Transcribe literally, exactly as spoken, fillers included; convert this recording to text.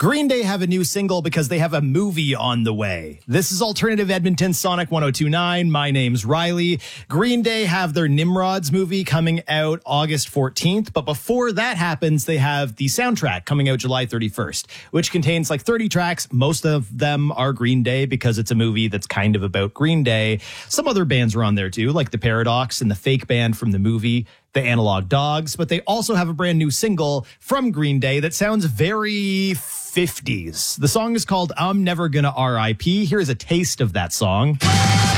Green Day have a new single because they have a movie on the way. This is Alternative Edmonton Sonic one oh two point nine. My name's Riley. Green Day have their Nimrods movie coming out August fourteenth. But before that happens, they have the soundtrack coming out July thirty-first, which contains like thirty tracks. Most of them are Green Day because it's a movie that's kind of about Green Day. Some other bands are on there too, like the Paradox and the fake band from the movie, the Analog Dogs. But they also have a brand new single from Green Day that sounds very fifties. The song is called I'm Never Gonna R I P. Here's a taste of that song.